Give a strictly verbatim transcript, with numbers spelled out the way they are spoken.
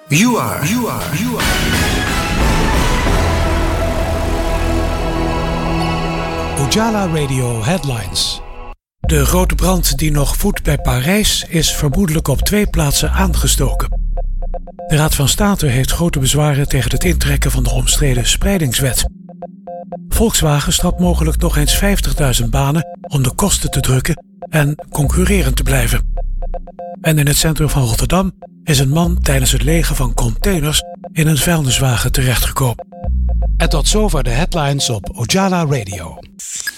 You are, you are, you are. Ojala Radio Headlines. De grote brand die nog woedt bij Parijs is vermoedelijk op twee plaatsen aangestoken. De Raad van State heeft grote bezwaren tegen het intrekken van de omstreden spreidingswet. Volkswagen strapt mogelijk nog eens vijftigduizend banen om de kosten te drukken en concurrerend te blijven. En in het centrum van Rotterdam is een man tijdens het legen van containers in een vuilniswagen terechtgekomen. En tot zover de headlines op Ojala Radio.